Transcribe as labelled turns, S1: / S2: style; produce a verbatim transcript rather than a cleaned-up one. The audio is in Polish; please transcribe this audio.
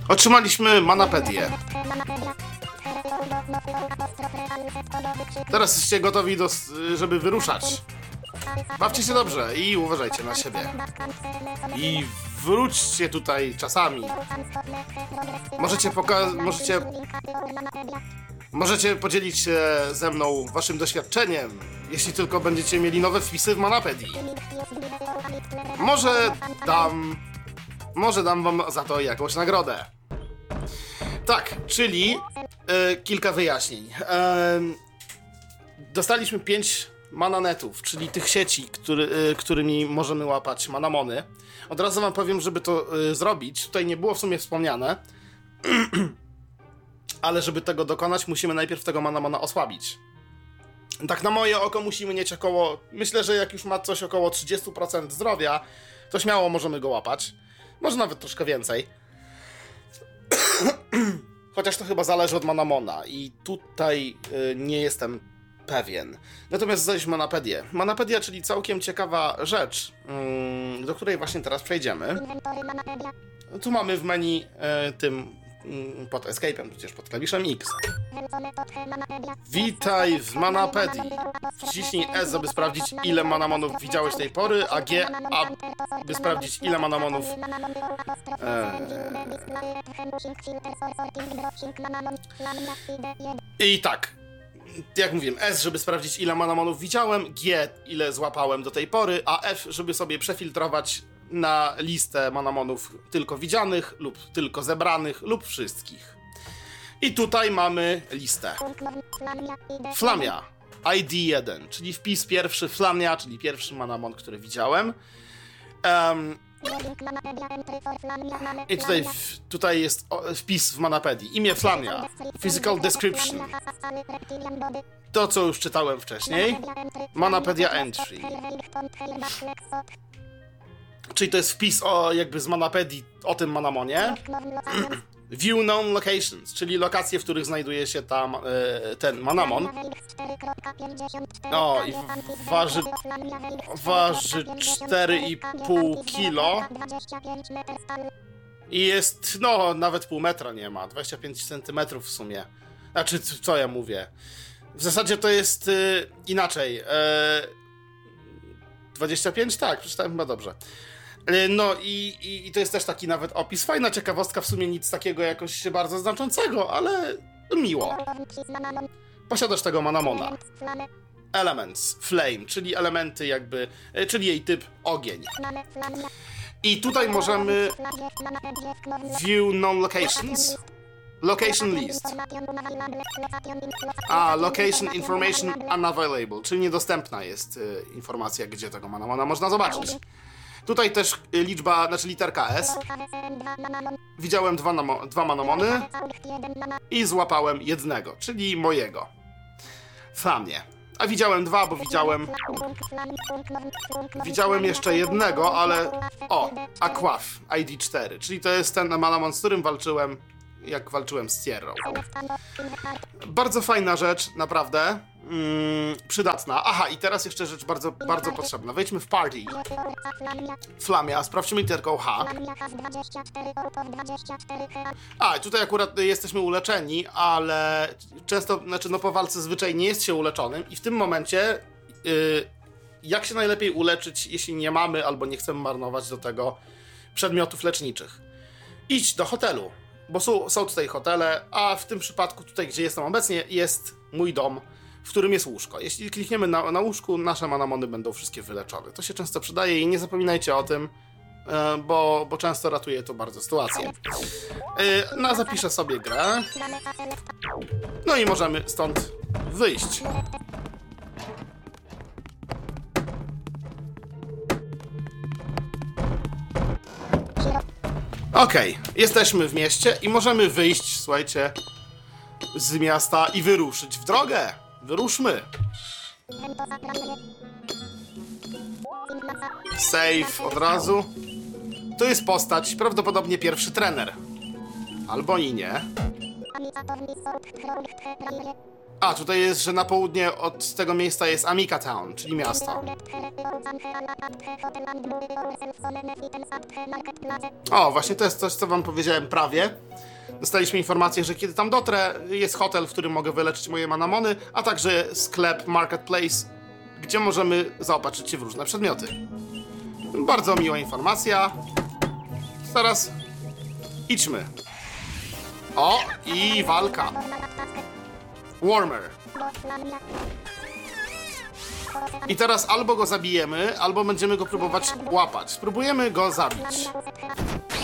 S1: Otrzymaliśmy manapedię. Teraz jesteście gotowi, do, żeby wyruszać. Bawcie się dobrze i uważajcie na siebie. I wróćcie tutaj czasami. Możecie pokazać, możecie... Możecie podzielić się ze mną waszym doświadczeniem, jeśli tylko będziecie mieli nowe wpisy w manapedii. Może dam... Może dam wam za to jakąś nagrodę. Tak, czyli e, kilka wyjaśnień. E, dostaliśmy pięć mananetów, czyli tych sieci, który, e, którymi możemy łapać manamony. Od razu wam powiem, żeby to e, zrobić. Tutaj nie było w sumie wspomniane. Ale żeby tego dokonać, musimy najpierw tego manamona osłabić. Tak na moje oko musimy mieć około... Myślę, że jak już ma coś około trzydzieści procent zdrowia, to śmiało możemy go łapać. Może nawet troszkę więcej. Chociaż to chyba zależy od manamona i tutaj y, nie jestem pewien. Natomiast znaleźliśmy manapedię. Manapedia, czyli całkiem ciekawa rzecz, y, do której właśnie teraz przejdziemy. Tu mamy w menu y, tym y, pod escape'em, tudzież pod klawiszem X. Witaj w manapedii. Wciśnij S, aby sprawdzić, ile manamonów widziałeś tej pory, a G, aby sprawdzić, ile manamonów... Eee... I tak, jak mówiłem, S, żeby sprawdzić, ile manamonów widziałem, G, ile złapałem do tej pory, a F, żeby sobie przefiltrować na listę manamonów tylko widzianych, lub tylko zebranych, lub wszystkich. I tutaj mamy listę. Flamia, I D jeden, czyli wpis pierwszy Flamia, czyli pierwszy manamon, który widziałem. Um, I tutaj, tutaj jest wpis w manapedii. Imię Flamia, Physical Description. To, co już czytałem wcześniej. Manapedia Entry. Czyli to jest wpis o, jakby z manapedii o tym manamonie. View known locations, czyli lokacje, w których znajduje się tam e, ten manamon. O, i waży, waży cztery i pół kilo. I jest, no, nawet pół metra nie ma, dwadzieścia pięć centymetrów w sumie. Znaczy, co ja mówię? W zasadzie to jest e, inaczej. E, dwadzieścia pięć? Tak, przeczytałem chyba dobrze. No i, i, i to jest też taki nawet opis. Fajna ciekawostka, w sumie nic takiego jakoś bardzo znaczącego, ale miło. Posiadasz tego manamona. Elements, flame, czyli elementy jakby, czyli jej typ ogień. I tutaj możemy view non-locations. Location list. A, location information unavailable, czyli niedostępna jest y, informacja, gdzie tego manamona można zobaczyć. Tutaj też liczba, znaczy literka S. Widziałem dwa, namo, dwa manamony i złapałem jednego, czyli mojego. Flamie. A widziałem dwa, bo widziałem... Widziałem jeszcze jednego, ale... O, Aquaf, I D cztery, czyli to jest ten manamon, z którym walczyłem, jak walczyłem z Sierrą. Bardzo fajna rzecz, naprawdę. Mm, przydatna. Aha, i teraz jeszcze rzecz bardzo, bardzo potrzebna. Wejdźmy w Party. Flamia, sprawdźmy literką H. A, i tutaj akurat jesteśmy uleczeni, ale często, znaczy no po walce zwyczaj nie jest się uleczonym i w tym momencie yy, jak się najlepiej uleczyć, jeśli nie mamy albo nie chcemy marnować do tego przedmiotów leczniczych? Idź do hotelu, bo są, są tutaj hotele, a w tym przypadku tutaj, gdzie jestem obecnie, jest mój dom, w którym jest łóżko. Jeśli klikniemy na, na łóżku, nasze manamony będą wszystkie wyleczone. To się często przydaje i nie zapominajcie o tym, e, bo, bo często ratuje to bardzo sytuację. E, no, zapiszę sobie grę. No i możemy stąd wyjść. Okej, okay, jesteśmy w mieście i możemy wyjść, słuchajcie, z miasta i wyruszyć w drogę. Wyruszmy. Save od razu. Tu jest postać, prawdopodobnie pierwszy trener. Albo i nie. A, tutaj jest, że na południe od tego miejsca jest Amika Town, czyli miasto. O, właśnie to jest coś, co wam powiedziałem prawie. Dostaliśmy informację, że kiedy tam dotrę, jest hotel, w którym mogę wyleczyć moje manamony, a także sklep Marketplace, gdzie możemy zaopatrzyć się w różne przedmioty. Bardzo miła informacja. Teraz idźmy. O, i walka. Warmer. I teraz albo go zabijemy, albo będziemy go próbować łapać. Spróbujemy go zabić.